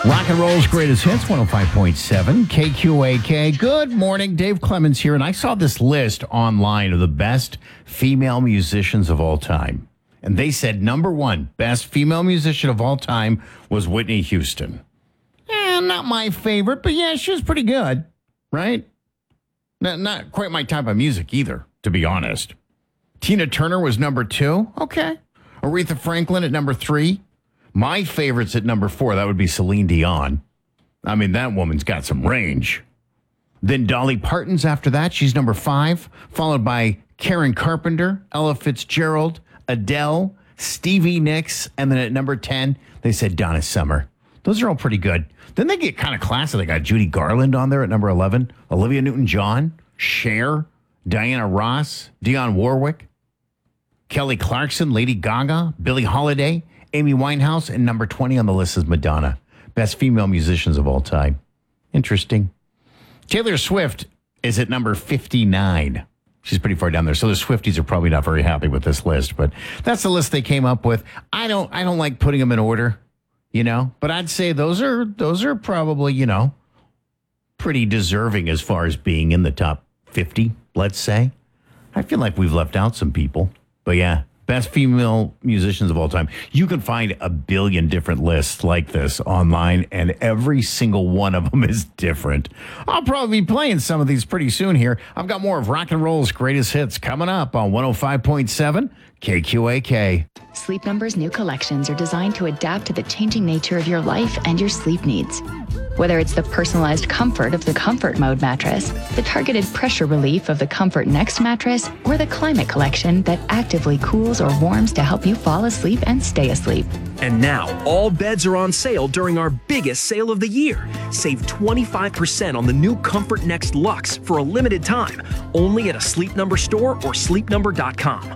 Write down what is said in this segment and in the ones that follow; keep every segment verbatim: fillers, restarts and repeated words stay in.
Rock and roll's greatest hits, one oh five point seven K Q A K. Good morning, Dave Clemens here, and I saw this list online of the best female musicians of all time. And they said number one best female musician of all time was Whitney Houston. Eh, not my favorite, but yeah, she was pretty good, right? Not, not quite my type of music either, to be honest. Tina Turner was number two. Okay. Aretha Franklin at number three. My favorites at number four, that would be Celine Dion. I mean, that woman's got some range. Then Dolly Parton's after that. She's number five, followed by Karen Carpenter, Ella Fitzgerald, Adele, Stevie Nicks, and then at number ten, they said Donna Summer. Those are all pretty good. Then they get kind of classy. They got Judy Garland on there at number eleven, Olivia Newton-John, Cher, Diana Ross, Dionne Warwick, Kelly Clarkson, Lady Gaga, Billie Holiday, Amy Winehouse, and number twenty on the list is Madonna. Best female musicians of all time. Interesting. Taylor Swift is at number fifty-nine. She's pretty far down there. So the Swifties are probably not very happy with this list, but that's the list they came up with. I don't I don't like putting them in order, you know, but I'd say those are those are probably, you know, pretty deserving as far as being in the top fifty, let's say. I feel like we've left out some people, but yeah. Best female musicians of all time. You can find a billion different lists like this online, and every single one of them is different. I'll probably be playing some of these pretty soon here. I've got more of rock and roll's greatest hits coming up on one oh five point seven K Q A K. Sleep Number's new collections are designed to adapt to the changing nature of your life and your sleep needs. Whether it's the personalized comfort of the Comfort Mode mattress, the targeted pressure relief of the Comfort Next mattress, or the Climate Collection that actively cools or warms to help you fall asleep and stay asleep. And now, all beds are on sale during our biggest sale of the year. Save twenty-five percent on the new Comfort Next Luxe for a limited time, only at a Sleep Number store or sleep number dot com.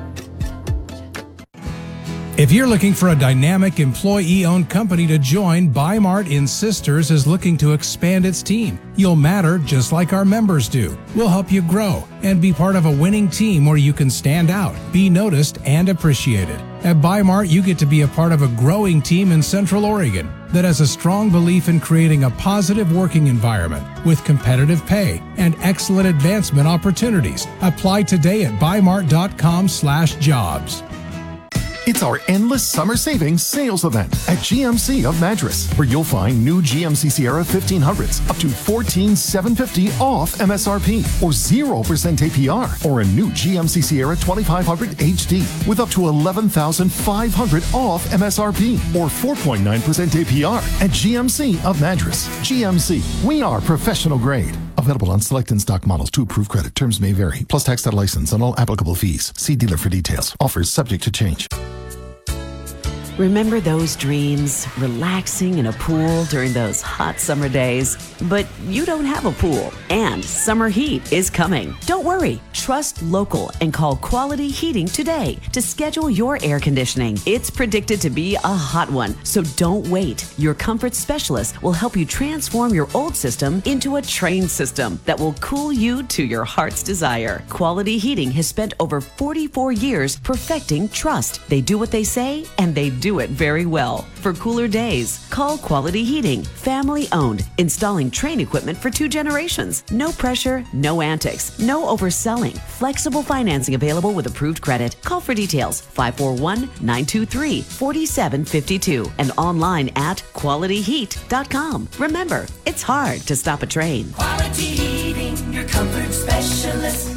If you're looking for a dynamic employee-owned company to join, Bi-Mart in Sisters is looking to expand its team. You'll matter just like our members do. We'll help you grow and be part of a winning team where you can stand out, be noticed, and appreciated. At Bi-Mart, you get to be a part of a growing team in Central Oregon that has a strong belief in creating a positive working environment with competitive pay and excellent advancement opportunities. Apply today at bimart.com slash jobs. It's our endless summer savings sales event at G M C of Madras, where you'll find new G M C Sierra fifteen hundreds up to fourteen thousand seven hundred fifty dollars off M S R P, or zero percent A P R, or a new G M C Sierra twenty-five hundred H D with up to eleven thousand five hundred dollars off M S R P, or four point nine percent A P R at G M C of Madras. G M C, we are professional grade. Available on select in-stock models to approved credit. Terms may vary. Plus tax and license on all applicable fees. See dealer for details. Offers subject to change. Remember those dreams? Relaxing in a pool during those hot summer days? But you don't have a pool, and summer heat is coming. Don't worry. Trust local and call Quality Heating today to schedule your air conditioning. It's predicted to be a hot one, so don't wait. Your comfort specialist will help you transform your old system into a trained system that will cool you to your heart's desire. Quality Heating has spent over forty-four years perfecting trust. They do what they say, and they do it very well. For cooler days, call Quality Heating. Family owned, installing Trane equipment for two generations. No pressure, no antics, no overselling. Flexible financing available with approved credit. Call for details five four one, nine two three, four seven five two and online at quality heat dot com. Remember, it's hard to stop a train. Quality Heating, your comfort specialist.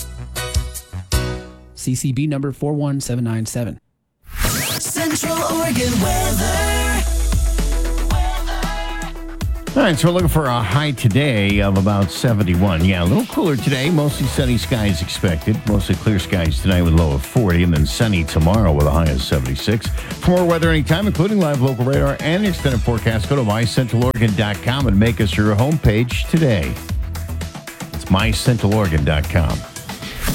C C B number four one seven nine seven. Central Oregon weather. All right, so we're looking for a high today of about seventy-one. Yeah, a little cooler today. Mostly sunny skies expected. Mostly clear skies tonight with a low of forty, and then sunny tomorrow with a high of seventy-six. For more weather anytime, including live local radar and extended forecast, go to my central oregon dot com and make us your homepage today. It's my central oregon dot com.